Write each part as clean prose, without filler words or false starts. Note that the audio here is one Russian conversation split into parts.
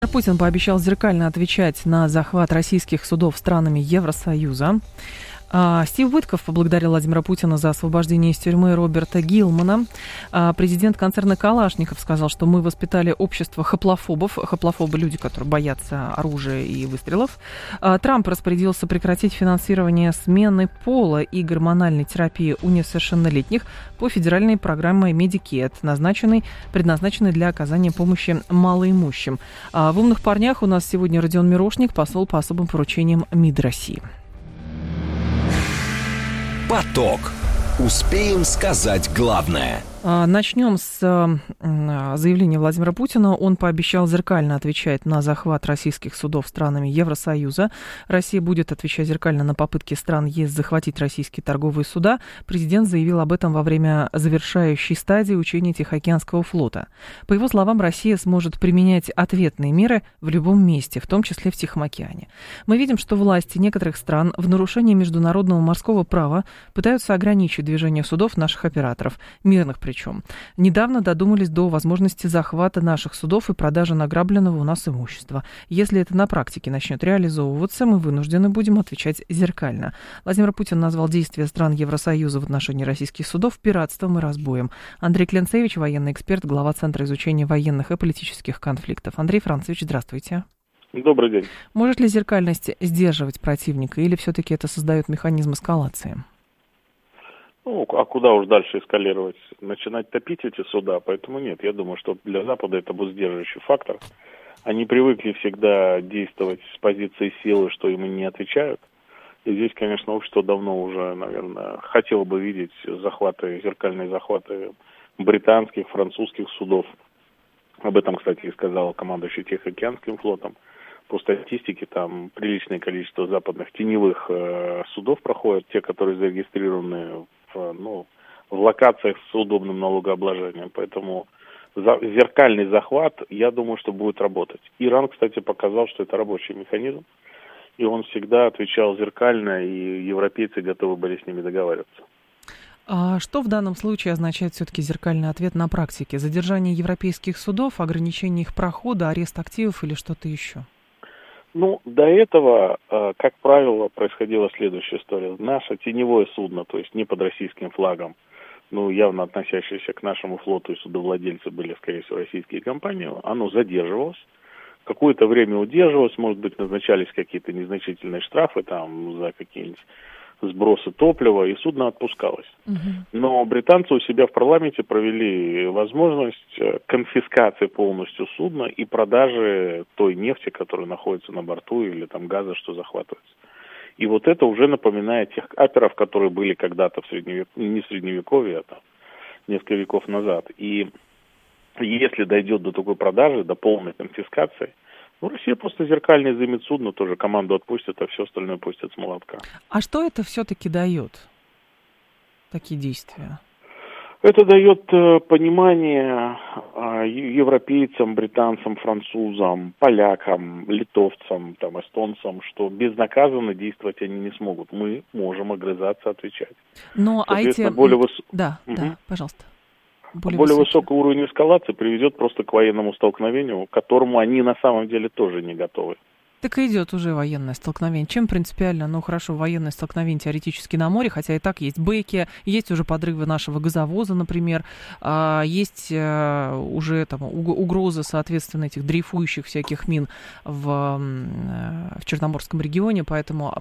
Путин пообещал зеркально отвечать на захват российских судов странами Евросоюза. Стив Уитков поблагодарил Владимира Путина за освобождение из тюрьмы Роберта Гилмана. Президент концерна «Калашников» сказал, что мы воспитали общество хоплофобов. Хоплофобы – люди, которые боятся оружия и выстрелов. Трамп распорядился прекратить финансирование смены пола и гормональной терапии у несовершеннолетних по федеральной программе Medicare, предназначенной для оказания помощи малоимущим. В «Умных парнях» у нас сегодня Родион Мирошник, посол по особым поручениям МИД России. Поток. Успеем сказать главное. Начнем с заявления Владимира Путина. Он пообещал зеркально отвечать на захват российских судов странами Евросоюза. Россия будет отвечать зеркально на попытки стран ЕС захватить российские торговые суда. Президент заявил об этом во время завершающей стадии учения Тихоокеанского флота. По его словам, Россия сможет применять ответные меры в любом месте, в том числе в Тихом океане. Мы видим, что власти некоторых стран в нарушении международного морского права пытаются ограничить движение судов наших операторов, мирных причем. Недавно додумались до возможности захвата наших судов и продажи награбленного у нас имущества. Если это на практике начнет реализовываться, мы вынуждены будем отвечать зеркально. Владимир Путин назвал действия стран Евросоюза в отношении российских судов пиратством и разбоем. Андрей Кленцевич, военный эксперт, глава Центра изучения военных и политических конфликтов. Андрей Францевич, здравствуйте. Добрый день. Может ли зеркальность сдерживать противника или все-таки это создает механизм эскалации? А куда уж дальше эскалировать? Начинать топить эти суда? Поэтому нет. Я думаю, что для Запада это будет сдерживающий фактор. Они привыкли всегда действовать с позиции силы, что им не отвечают. И здесь, конечно, общество давно уже, наверное, хотело бы видеть зеркальные захваты британских, французских судов. Об этом, кстати, и сказал командующий Тихоокеанским флотом. По статистике, там приличное количество западных теневых судов проходят, те, которые зарегистрированы в локациях с удобным налогообложением. Поэтому зеркальный захват, я думаю, что будет работать. Иран, кстати, показал, что это рабочий механизм, и он всегда отвечал зеркально, и европейцы готовы были с ними договариваться. А что в данном случае означает все-таки зеркальный ответ на практике? Задержание европейских судов, ограничение их прохода, арест активов или что-то еще? До этого, как правило, происходила следующая история. Наше теневое судно, то есть не под российским флагом, явно относящееся к нашему флоту, и судовладельцы были, скорее всего, российские компании, оно задерживалось. Какое-то время удерживалось, может быть, назначались какие-то незначительные штрафы там за какие-нибудь сбросы топлива, и судно отпускалось. Но британцы у себя в парламенте провели возможность конфискации полностью судна и продажи той нефти, которая находится на борту, или там газа, что захватывается. И вот это уже напоминает тех каперов, которые были когда-то не в Средневековье, а там несколько веков назад. И если дойдет до такой продажи, до полной конфискации, Россия просто зеркально займет судно, тоже команду отпустит, а все остальное пустят с молотка. А что это все-таки дает, такие действия? Это дает понимание европейцам, британцам, французам, полякам, литовцам, эстонцам, что безнаказанно действовать они не смогут. Мы можем огрызаться, отвечать. Но Да, пожалуйста. Более высокий уровень эскалации приведет просто к военному столкновению, к которому они на самом деле тоже не готовы. Так и идет уже военное столкновение. Чем принципиально? Хорошо, военное столкновение теоретически на море, хотя и так есть бэки, есть уже подрывы нашего газовоза, например, есть уже угроза, соответственно, этих дрейфующих всяких мин в Черноморском регионе, поэтому,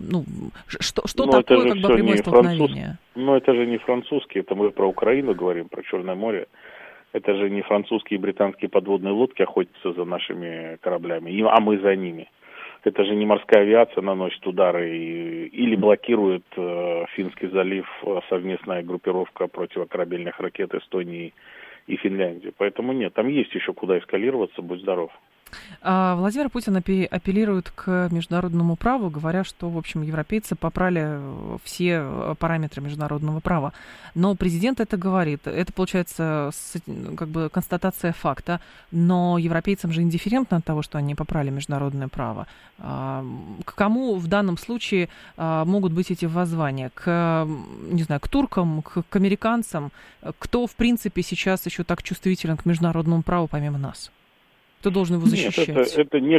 что такое прямое столкновение? Это же не французские, это мы про Украину говорим, про Черное море. Это же не французские и британские подводные лодки охотятся за нашими кораблями, а мы за ними. Это же не морская авиация наносит удары или блокирует Финский залив совместная группировка противокорабельных ракет Эстонии и Финляндии. Поэтому нет, там есть еще куда эскалироваться, будь здоров. Владимир Путин апеллирует к международному праву, говоря, что, в общем, европейцы попрали все параметры международного права. Но президент это говорит. Это, получается, констатация факта. Но европейцам же индифферентно от того, что они попрали международное право. К кому в данном случае могут быть эти воззвания? К туркам, к американцам? Кто, в принципе, сейчас еще так чувствителен к международному праву, помимо нас? Кто должен его защищать? Нет, это не